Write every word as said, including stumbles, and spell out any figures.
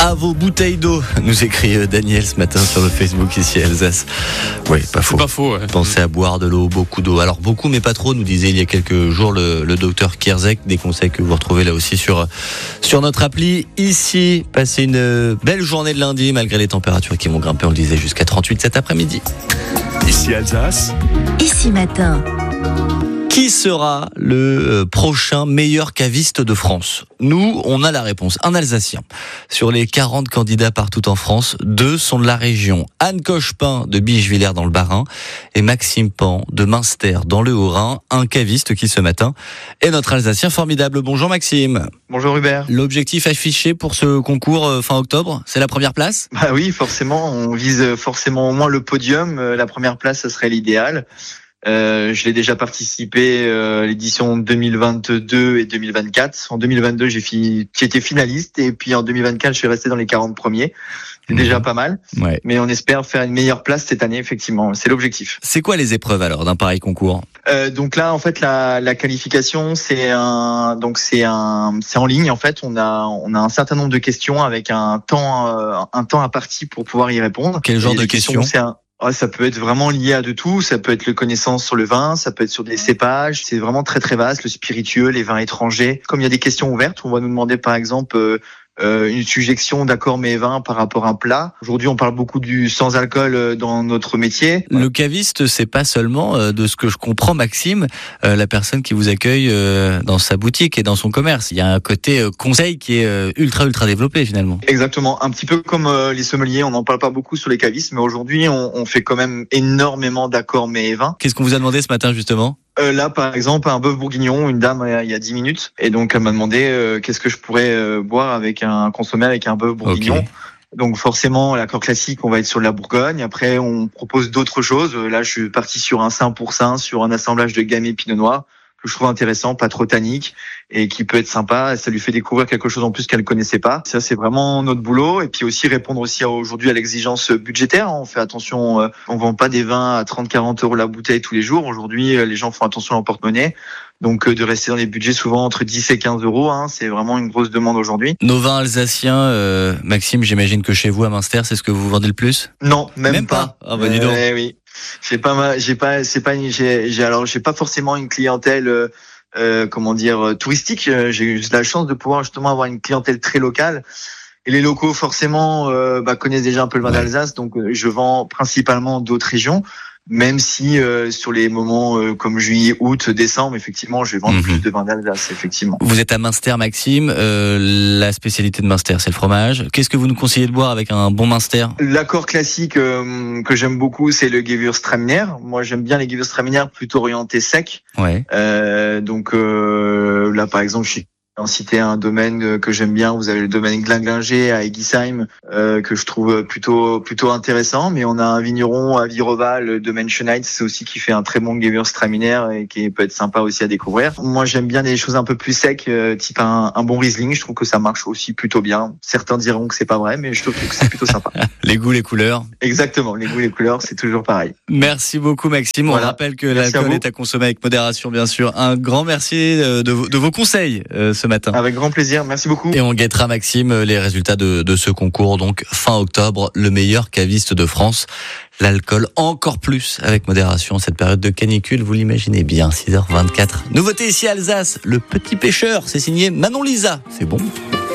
À vos bouteilles d'eau, nous écrit Daniel ce matin sur le Facebook ici à Alsace. Oui, pas faux. Pas faux. Ouais. Pensez à boire de l'eau, beaucoup d'eau. Alors beaucoup, mais pas trop, nous disait il y a quelques jours le, le docteur Kierzek. Des conseils que vous retrouvez là aussi sur, sur notre appli. Ici, passez une belle journée de lundi, malgré les températures qui vont grimper, on le disait, jusqu'à trente-huit cet après-midi. Ici Alsace. Ici matin. Qui sera le prochain meilleur caviste de France ? Nous, on a la réponse. Un Alsacien. Sur les quarante candidats partout en France, deux sont de la région. Anne Cochepin de Bischwiller dans le Bas-Rhin et Maxime Pan de Münster dans le Haut-Rhin. Un caviste qui ce matin est notre Alsacien formidable. Bonjour Maxime. Bonjour Hubert. L'objectif affiché pour ce concours fin octobre, c'est la première place ? Bah oui, forcément. On vise forcément au moins le podium. La première place, ça serait l'idéal. Euh, je l'ai déjà participé euh, à l'édition deux mille vingt-deux et deux mille vingt-quatre. En deux mille vingt-deux, j'ai, fi- j'ai été finaliste et puis en deux mille vingt-quatre, je suis resté dans les quarante premiers. C'est mmh. déjà pas mal, ouais. Mais on espère faire une meilleure place cette année, effectivement. C'est l'objectif. C'est quoi les épreuves alors d'un pareil concours ? euh, Donc là, en fait, la, la qualification, c'est un, donc c'est un, c'est en ligne. En fait, on a, on a un certain nombre de questions avec un temps, euh, un temps imparti pour pouvoir y répondre. Quel genre de questions, questions c'est un, Ah, ça peut être vraiment lié à de tout. Ça peut être le connaissance sur le vin, ça peut être sur des cépages. C'est vraiment très très vaste. Le spiritueux, les vins étrangers. Comme il y a des questions ouvertes, on va nous demander par exemple euh, euh, une suggestion d'accord mets vins par rapport à un plat. Aujourd'hui, on parle beaucoup du sans alcool dans notre métier. Le caviste, c'est pas seulement, euh, de ce que je comprends, Maxime, euh, la personne qui vous accueille euh, dans sa boutique et dans son commerce. Il y a un côté euh, conseil qui est euh, ultra ultra développé finalement. Exactement, un petit peu comme euh, les sommeliers. On n'en parle pas beaucoup sur les cavistes, mais aujourd'hui, on, on fait quand même énormément d'accords mets et vins. Qu'est-ce qu'on vous a demandé ce matin justement ? Euh, là, par exemple, un bœuf bourguignon, une dame il y a dix minutes, et donc elle m'a demandé euh, qu'est-ce que je pourrais euh, boire avec un consommer avec un bœuf bourguignon. Okay. Donc forcément, l'accord classique, on va être sur la Bourgogne. Après, on propose d'autres choses. Là, je suis parti sur un cent pour cent, sur un assemblage de gamay pinot noir que je trouve intéressant, pas trop tannique et qui peut être sympa. Ça lui fait découvrir quelque chose en plus qu'elle connaissait pas. Ça, c'est vraiment notre boulot. Et puis aussi répondre aussi à, aujourd'hui à l'exigence budgétaire. On fait attention, euh, on vend pas des vins à trente à quarante euros la bouteille tous les jours. Aujourd'hui, les gens font attention à leur porte-monnaie. Donc de rester dans les budgets souvent entre dix et quinze euros, hein, c'est vraiment une grosse demande aujourd'hui. Nos vins alsaciens, euh, Maxime, j'imagine que chez vous à Münster, c'est ce que vous vendez le plus ? Non, même, même pas. pas. Ah bah dis donc. Euh, oui. J'ai pas ma, j'ai pas, c'est pas, j'ai, j'ai alors j'ai pas forcément une clientèle, euh, euh, comment dire, touristique. J'ai eu la chance de pouvoir justement avoir une clientèle très locale. Et les locaux forcément euh, bah, connaissent déjà un peu le vin ouais. d'Alsace, donc euh, je vends principalement d'autres régions. Même si euh, sur les moments euh, comme juillet, août, décembre, effectivement, je vais vendre mmh. plus de vin d'Alsace, effectivement. Vous êtes à Münster, Maxime. Euh, la spécialité de Münster, c'est le fromage. Qu'est-ce que vous nous conseillez de boire avec un bon Münster ? L'accord classique euh, que j'aime beaucoup, c'est le Gewürztraminer. Moi, j'aime bien les Gewürztraminer plutôt orientés secs. Ouais. Euh, donc euh, là, par exemple, je suis en citer un domaine que j'aime bien, vous avez le domaine Glinglinger à Egisheim euh, que je trouve plutôt plutôt intéressant, mais on a un vigneron à Viroval, le domaine Schneid, c'est aussi qui fait un très bon Gewürztraminer et qui peut être sympa aussi à découvrir. Moi, j'aime bien des choses un peu plus secs, euh, type un, un bon Riesling, je trouve que ça marche aussi plutôt bien. Certains diront que c'est pas vrai, mais je trouve que c'est plutôt sympa. Les goûts, les couleurs. Exactement, les goûts, les couleurs, c'est toujours pareil. Merci beaucoup Maxime, voilà. On rappelle que merci l'alcool est à consommer avec modération bien sûr. Un grand merci de, de, de vos conseils euh, ce matin. Avec grand plaisir, merci beaucoup. Et on guettera Maxime les résultats de, de ce concours, donc fin octobre, le meilleur caviste de France. L'alcool encore plus avec modération, cette période de canicule, vous l'imaginez bien, six heures vingt-quatre. Nouveauté ici Alsace, le petit pêcheur, c'est signé Manon Lisa, c'est bon.